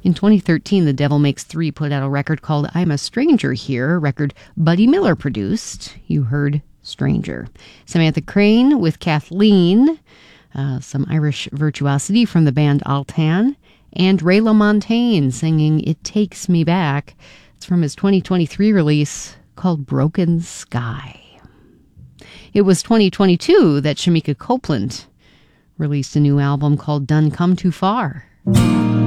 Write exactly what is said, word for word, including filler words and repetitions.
In twenty thirteen, The Devil Makes Three put out a record called I'm a Stranger Here, a record Buddy Miller produced. You heard Stranger. Samantha Crane with Kathleen, uh, some Irish virtuosity from the band Altan, and Ray LaMontagne singing It Takes Me Back. It's from his twenty twenty-three release called Broken Sky. It was twenty twenty-two that Shamika Copeland released a new album called Done Come Too Far.